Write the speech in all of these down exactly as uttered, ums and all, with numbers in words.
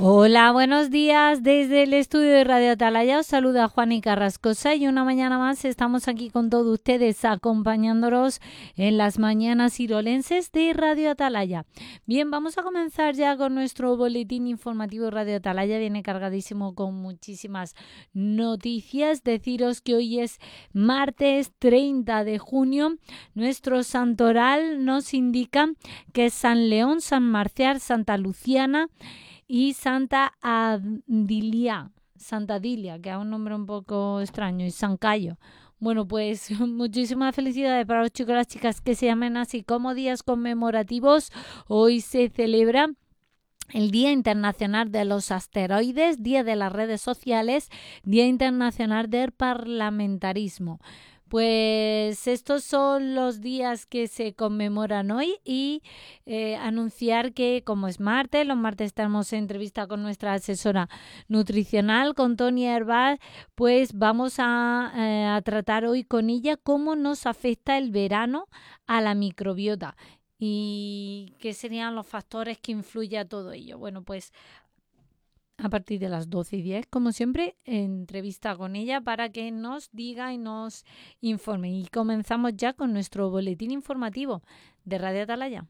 Hola, buenos días. Desde el estudio de Radio Atalaya os saluda Juani Carrascosa y una mañana más estamos aquí con todos ustedes acompañándolos en las mañanas irolenses de Radio Atalaya. Bien, vamos a comenzar ya con nuestro boletín informativo. Radio Atalaya viene cargadísimo con muchísimas noticias. Deciros que hoy es martes treinta de junio. Nuestro santoral nos indica que es San León, San Marcial, Santa Luciana y Santa Adilia, Santa Adilia, que es un nombre un poco extraño, y San Cayo. Bueno, pues muchísimas felicidades para los chicos y las chicas que se llamen así. Como días conmemorativos, hoy se celebra el Día Internacional de los Asteroides, Día de las Redes Sociales, Día Internacional del Parlamentarismo. Pues estos son los días que se conmemoran hoy y eh, anunciar que como es martes, los martes tenemos entrevista con nuestra asesora nutricional, con Tonia Herbal, pues vamos a, eh, a tratar hoy con ella cómo nos afecta el verano a la microbiota y qué serían los factores que influyen a todo ello. Bueno, pues a partir de las doce y diez, como siempre, entrevista con ella para que nos diga y nos informe. Y comenzamos ya con nuestro boletín informativo de Radio Atalaya.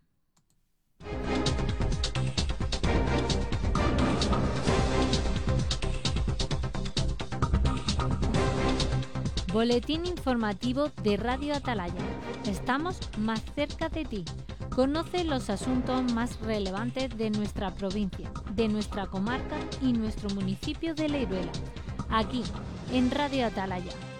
Boletín informativo de Radio Atalaya. Estamos más cerca de ti. Conoce los asuntos más relevantes de nuestra provincia, de nuestra comarca y nuestro municipio de Leiruela. Aquí, en Radio Atalaya.